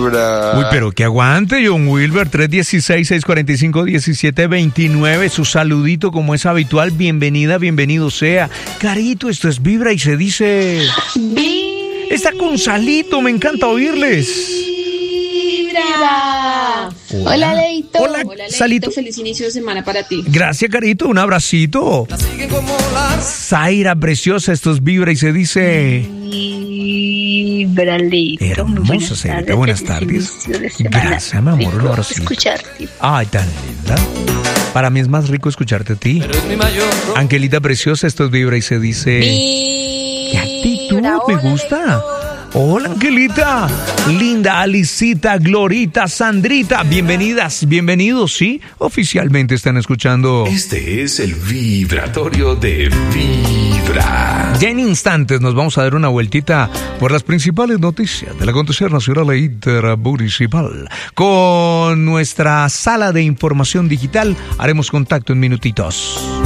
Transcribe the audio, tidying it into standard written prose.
Vibra. Uy, pero que aguante, John Wilber, 316-645-1729. Su saludito, como es habitual, bienvenida, bienvenido sea. Carito, esto es Vibra y se dice... Está con Salito, me encanta oírles. Hola, Leito. Hola, Salito. Feliz inicio de semana para ti. Gracias, Carito, un abracito. Zaira, preciosa, esto es Vibra y se dice... Vibra, Leito. Hermosa, Zaira, buenas tardes. Gracias, mi amor, un abracito. Escucharte. Ay, tan linda. Para mí es más rico escucharte a ti. Angelita preciosa, esto es Vibra y se dice... ¡Qué actitud! Me gusta. Hola, Angelita. Linda, Alicita, Glorita, Sandrita. Bienvenidas, bienvenidos, ¿sí? Oficialmente están escuchando... Este es el vibratorio de Vibra. Ya en instantes nos vamos a dar una vueltita por las principales noticias del acontecer nacional e intermunicipal. Con nuestra sala de información digital haremos contacto en minutitos.